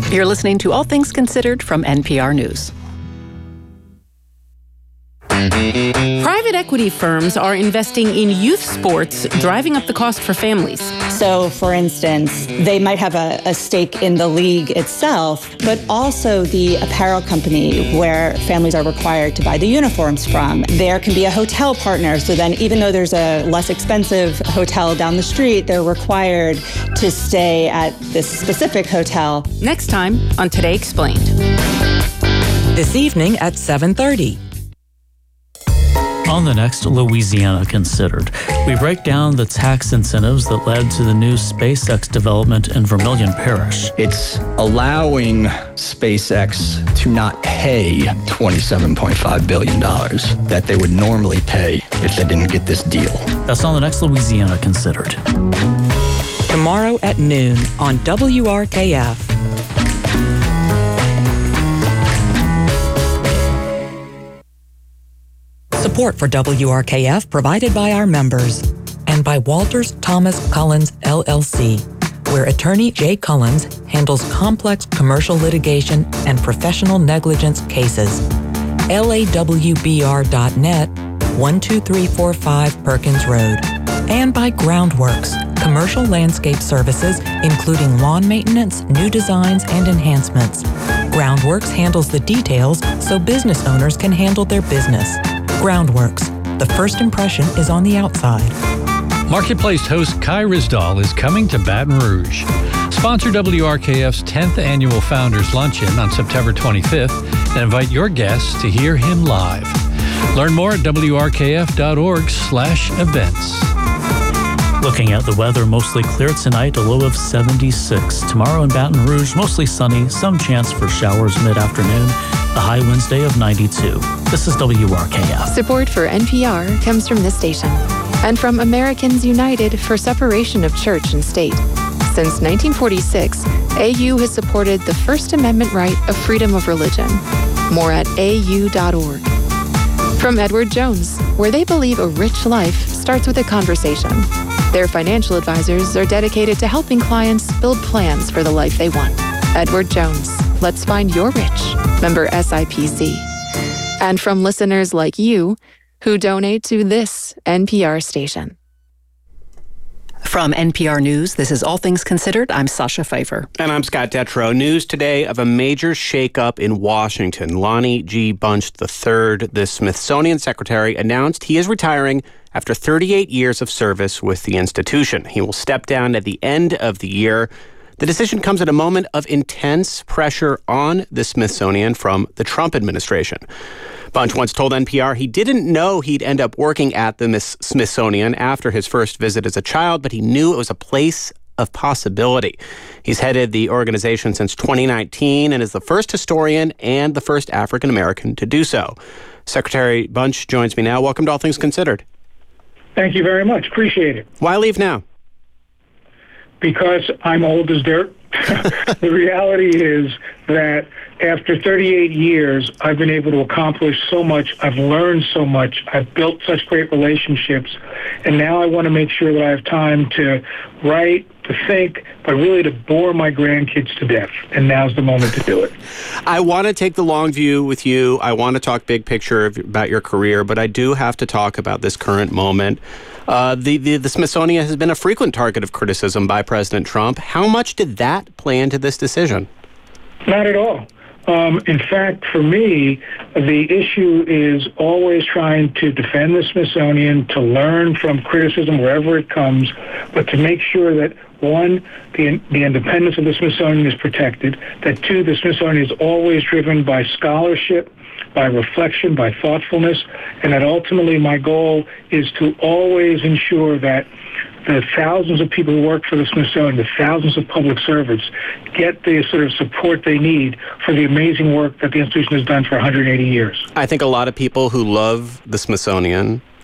You're listening to All Things Considered from NPR News. Private equity firms are investing in youth sports, driving up the cost for families. So, for instance, they might have a stake in the league itself, but also the apparel company where families are required to buy the uniforms from. There can be a hotel partner, so then even though there's a less expensive hotel down the street, they're required to stay at this specific hotel. Next time on Today Explained. This evening at 7:30. On the next Louisiana Considered, we break down the tax incentives that led to the new SpaceX development in Vermilion Parish. It's allowing SpaceX to not pay $27.5 billion that they would normally pay if they didn't get this deal. That's on the next Louisiana Considered. Tomorrow at noon on WRKF. Support for WRKF provided by our members and by Walters Thomas Collins LLC, where attorney Jay Collins handles complex commercial litigation and professional negligence cases. LAWBR.net, 12345 Perkins Road. And by Groundworks, commercial landscape services, including lawn maintenance, new designs, and enhancements. Groundworks handles the details so business owners can handle their business. Groundworks. The first impression is on the outside. Marketplace host Kai Ryssdal is coming to Baton Rouge. Sponsor WRKF's 10th Annual Founders Luncheon on September 25th and invite your guests to hear him live. Learn more at wrkf.org/events. Looking at the weather, mostly clear tonight, a low of 76. Tomorrow in Baton Rouge, mostly sunny, some chance for showers mid-afternoon, a high Wednesday of 92. This is WRKF. Support for NPR comes from this station and from Americans United for Separation of Church and State. Since 1946, AU has supported the First Amendment right of freedom of religion. More at au.org. From Edward Jones, where they believe a rich life starts with a conversation. Their financial advisors are dedicated to helping clients build plans for the life they want. Edward Jones, let's find your rich. Member SIPC. And from listeners like you who donate to this NPR station. From NPR News, this is All Things Considered. I'm Sasha Pfeiffer. And I'm Scott Detrow. News today of a major shakeup in Washington. Lonnie G. Bunch III, the Smithsonian secretary, announced he is retiring after 38 years of service with the institution. He will step down at the end of the year. The decision comes at a moment of intense pressure on the Smithsonian from the Trump administration. Bunch once told NPR he didn't know he'd end up working at the Smithsonian after his first visit as a child, but he knew it was a place of possibility. He's headed the organization since 2019 and is the first historian and the first African American to do so. Secretary Bunch joins me now. Welcome to All Things Considered. Thank you very much. Appreciate it. Why leave now? Because I'm old as dirt. The reality is that after 38 years, I've been able to accomplish so much. I've learned so much. I've built such great relationships. And now I want to make sure that I have time to write, to think, but really to bore my grandkids to death. And now's the moment to do it. I want to take the long view with you. I want to talk big picture about your career, but I do have to talk about this current moment. The Smithsonian has been a frequent target of criticism by President Trump. How much did that play into this decision? Not at all. In fact, for me, the issue is always trying to defend the Smithsonian, to learn from criticism wherever it comes, but to make sure that, one, the independence of the Smithsonian is protected, that, two, the Smithsonian is always driven by scholarship, by reflection, by thoughtfulness, and that ultimately my goal is to always ensure that the thousands of people who work for the Smithsonian, the thousands of public servants, get the sort of support they need for the amazing work that the institution has done for 180 years. I think a lot of people who love the Smithsonian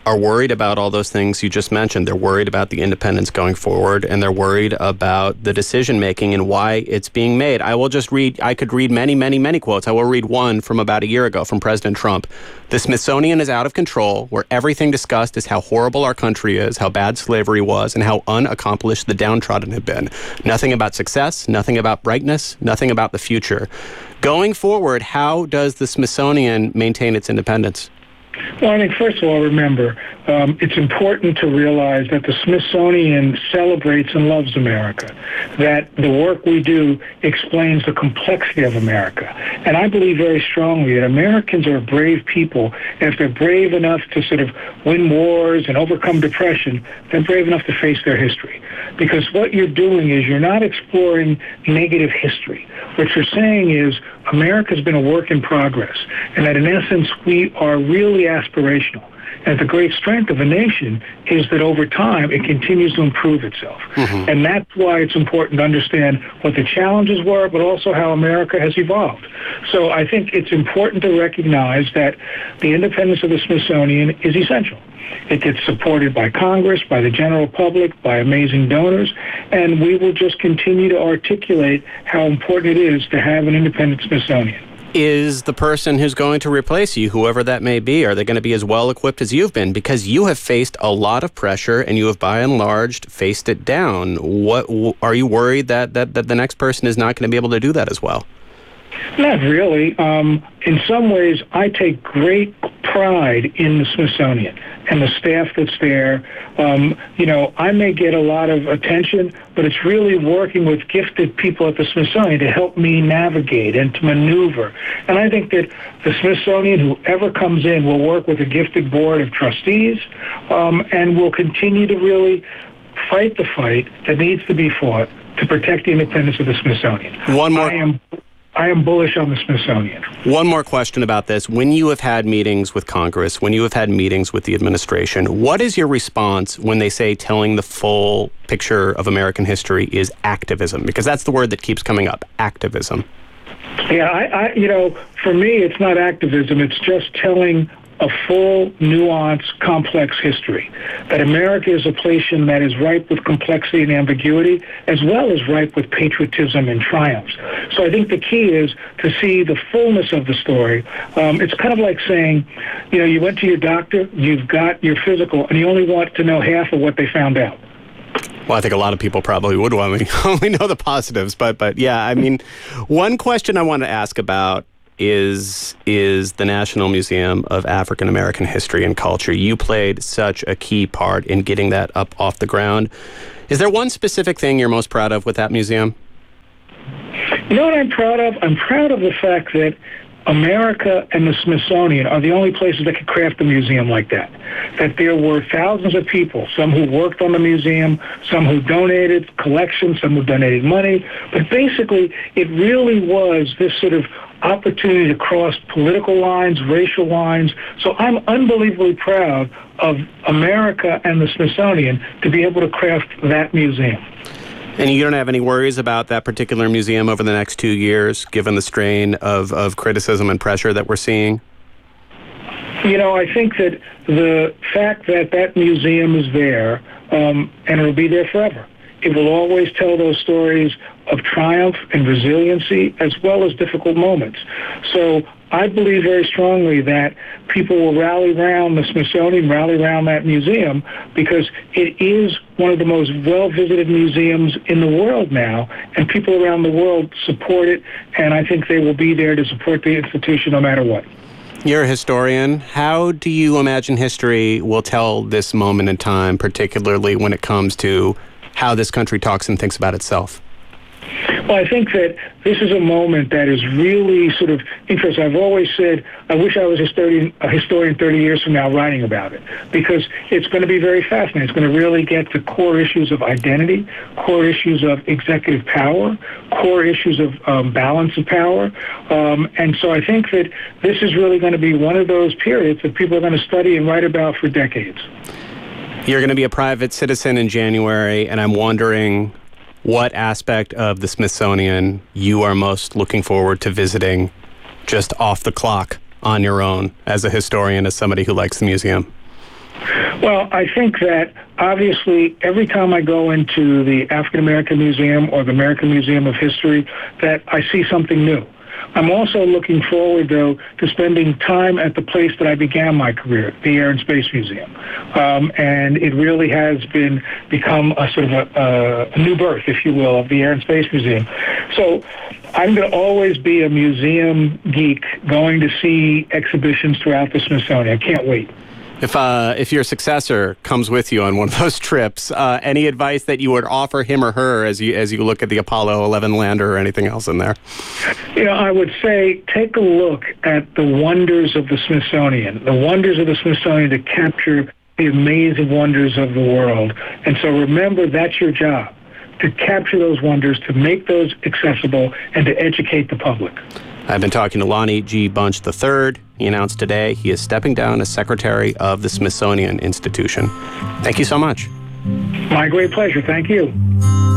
are worried about all those things you just mentioned. They're worried about the independence going forward, and they're worried about the decision-making and why it's being made. I could read many, many, many quotes. I will read one from about a year ago from President Trump. The Smithsonian is out of control, where everything discussed is how horrible our country is, how bad slavery was, and how unaccomplished the downtrodden have been. Nothing about success, nothing about brightness, nothing about the future. Going forward, how does the Smithsonian maintain its independence? Well, I think, first of all, remember, it's important to realize that the Smithsonian celebrates and loves America, that the work we do explains the complexity of America. And I believe very strongly that Americans are a brave people, and if they're brave enough to sort of win wars and overcome depression, they're brave enough to face their history. Because what you're doing is you're not exploring negative history. What you're saying is America's been a work in progress, and that in essence we are really aspirational. And the great strength of a nation is that over time it continues to improve itself. Mm-hmm. And that's why it's important to understand what the challenges were, but also how America has evolved. So I think it's important to recognize that the independence of the Smithsonian is essential. It gets supported by Congress, by the general public, by amazing donors, and we will just continue to articulate how important it is to have an independent Smithsonian. Is the person who's going to replace you, whoever that may be, are they going to be as well equipped as you've been? Because you have faced a lot of pressure and you have by and large faced it down. What are you worried that the next person is not going to be able to do that as well? Not really. In some ways, I take great pride in the Smithsonian and the staff that's there. I may get a lot of attention, but it's really working with gifted people at the Smithsonian to help me navigate and to maneuver. And I think that the Smithsonian, whoever comes in, will work with a gifted board of trustees and will continue to really fight the fight that needs to be fought to protect the independence of the Smithsonian. I am bullish on the Smithsonian. One more question about this. When you have had meetings with Congress, when you have had meetings with the administration, what is your response when they say telling the full picture of American history is activism? Because that's the word that keeps coming up, activism. Yeah, for me, it's not activism. It's just telling a full, nuanced, complex history. That America is a nation that is ripe with complexity and ambiguity, as well as ripe with patriotism and triumphs. So I think the key is to see the fullness of the story. It's kind of like saying, you went to your doctor, you've got your physical, and you only want to know half of what they found out. Well, I think a lot of people probably would want to only know the positives. But yeah, I mean, one question I want to ask about is the National Museum of African American History and Culture. You played such a key part in getting that up off the ground. Is there one specific thing you're most proud of with that museum? You know what I'm proud of? I'm proud of the fact that America and the Smithsonian are the only places that could craft a museum like that. That there were thousands of people, some who worked on the museum, some who donated collections, some who donated money. But basically, it really was this sort of opportunity to cross political lines, racial lines. So I'm unbelievably proud of America and the Smithsonian to be able to craft that museum. And you don't have any worries about that particular museum over the next 2 years, given the strain of criticism and pressure that we're seeing? I think that the fact that museum is there, and it'll be there forever. It will always tell those stories of triumph and resiliency as well as difficult moments. So I believe very strongly that people will rally around the Smithsonian, rally around that museum, because it is one of the most well-visited museums in the world now, and people around the world support it, and I think they will be there to support the institution no matter what. You're a historian. How do you imagine history will tell this moment in time, particularly when it comes to how this country talks and thinks about itself? Well, I think that this is a moment that is really sort of interesting. I've always said, I wish I was a historian 30 years from now writing about it, because it's going to be very fascinating. It's going to really get to core issues of identity, core issues of executive power, core issues of balance of power. And so I think that this is really going to be one of those periods that people are going to study and write about for decades. You're going to be a private citizen in January, and I'm wondering what aspect of the Smithsonian you are most looking forward to visiting just off the clock on your own as a historian, as somebody who likes the museum. Well, I think that obviously every time I go into the African American Museum or the American Museum of History, that I see something new. I'm also looking forward, though, to spending time at the place that I began my career, the Air and Space Museum. And it really has become a sort of a new birth, if you will, of the Air and Space Museum. So I'm going to always be a museum geek going to see exhibitions throughout the Smithsonian. I can't wait. If your successor comes with you on one of those trips, any advice that you would offer him or her as you look at the Apollo 11 lander or anything else in there? I would say take a look at the wonders of the Smithsonian, to capture the amazing wonders of the world. And so remember, that's your job, to capture those wonders, to make those accessible, and to educate the public. I've been talking to Lonnie G. Bunch III. He announced today he is stepping down as Secretary of the Smithsonian Institution. Thank you so much. My great pleasure. Thank you.